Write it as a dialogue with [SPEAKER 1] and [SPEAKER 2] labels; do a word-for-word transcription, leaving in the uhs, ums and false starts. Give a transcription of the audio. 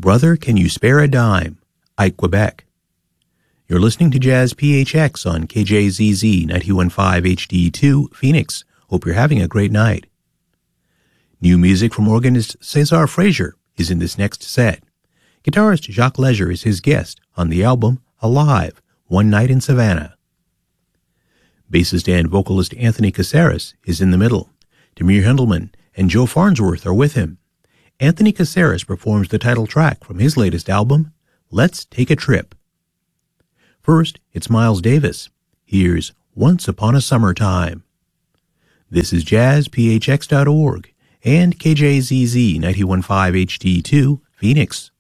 [SPEAKER 1] Brother, Can You Spare a Dime? Ike Quebec. You're listening to Jazz P H X on K J Z Z ninety-one point five H D two, Phoenix. Hope you're having a great night. New music from organist Cesar Frazier is in this next set. Guitarist Jacques Leger is his guest on the album Alive, One Night in Savannah. Bassist and vocalist Anthony Caceres is in the middle. Demir Hindelman and Joe Farnsworth are with him. Anthony Caceres performs the title track from his latest album, Let's Take a Trip. First, it's Miles Davis. Here's Once Upon a Summertime. This is jazz p h x dot org and K J Z Z ninety-one point five H D two, Phoenix.